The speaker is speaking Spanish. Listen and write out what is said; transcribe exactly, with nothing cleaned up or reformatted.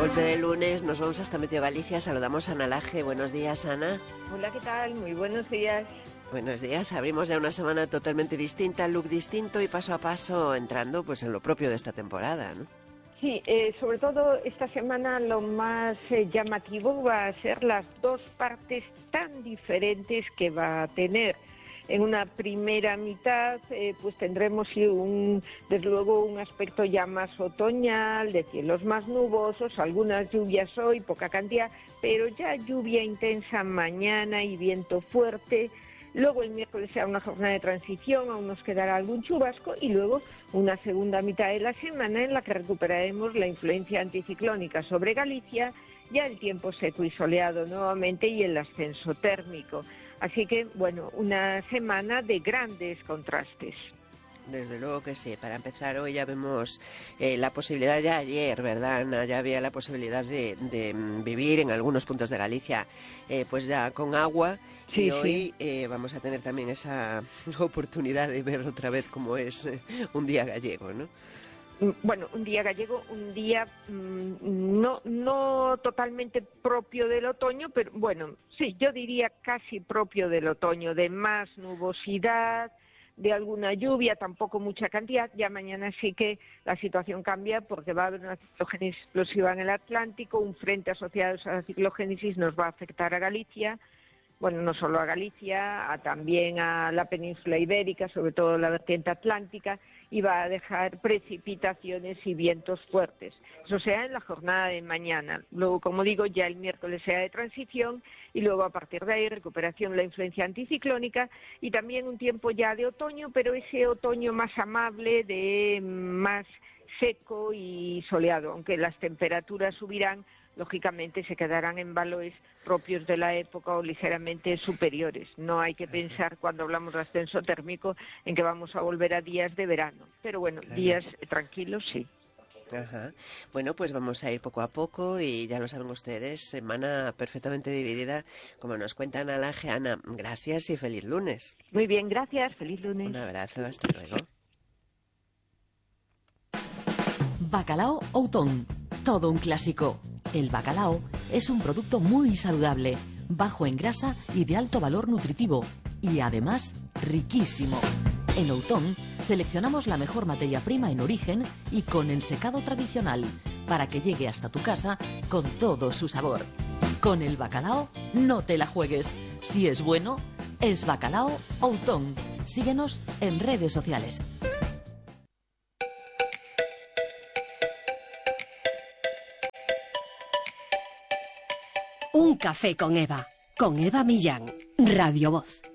golpe de lunes nos vamos hasta Meteo Galicia, saludamos a Ana Laje. Buenos días, Ana. Hola, ¿qué tal? Muy buenos días. Buenos días, abrimos ya una semana totalmente distinta, look distinto y paso a paso entrando pues en lo propio de esta temporada, ¿no? Sí, eh, sobre todo esta semana lo más eh, llamativo va a ser las dos partes tan diferentes que va a tener. En una primera mitad eh, pues tendremos sí, un, desde luego un aspecto ya más otoñal, de cielos más nubosos, algunas lluvias hoy, poca cantidad, pero ya lluvia intensa mañana y viento fuerte. Luego el miércoles será una jornada de transición, aún nos quedará algún chubasco y luego una segunda mitad de la semana en la que recuperaremos la influencia anticiclónica sobre Galicia, ya el tiempo seco y soleado nuevamente y el ascenso térmico. Así que, bueno, una semana de grandes contrastes. Desde luego que sí. Para empezar, hoy ya vemos eh, la posibilidad, ya ayer, ¿verdad, Ana? Ya había la posibilidad de, de vivir en algunos puntos de Galicia, eh, pues ya con agua. Sí, y hoy sí. eh, vamos a tener también esa oportunidad de ver otra vez cómo es eh, un día gallego, ¿no? Bueno, un día gallego, un día mmm, no, no totalmente propio del otoño, pero bueno, sí, yo diría casi propio del otoño, de más nubosidad, de alguna lluvia, tampoco mucha cantidad. Ya mañana sí que la situación cambia porque va a haber una ciclogénesis explosiva en el Atlántico, un frente asociado a la ciclogénesis nos va a afectar a Galicia. Bueno, no solo a Galicia, a, también a la península ibérica, sobre todo la vertiente atlántica, y va a dejar precipitaciones y vientos fuertes. Eso será en la jornada de mañana. Luego, como digo, ya el miércoles será de transición y luego a partir de ahí recuperación de la influencia anticiclónica y también un tiempo ya de otoño, pero ese otoño más amable, de más seco y soleado, aunque las temperaturas subirán, lógicamente se quedarán en valores propios de la época o ligeramente superiores. No hay que pensar cuando hablamos de ascenso térmico en que vamos a volver a días de verano, pero bueno, claro, días tranquilos sí. Ajá. Bueno, pues vamos a ir poco a poco y ya lo saben ustedes, semana perfectamente dividida, como nos cuentan a la Ana. Gracias y feliz lunes. Muy bien, gracias, feliz lunes. Un abrazo, hasta luego. Bacalao Outón, todo un clásico. El bacalao es un producto muy saludable, bajo en grasa y de alto valor nutritivo, y además riquísimo. En Outón seleccionamos la mejor materia prima en origen y con ensecado tradicional, para que llegue hasta tu casa con todo su sabor. Con el bacalao no te la juegues. Si es bueno, es Bacalao Outón. Síguenos en redes sociales. Un café con Eva, con Eva Millán, Radio Voz.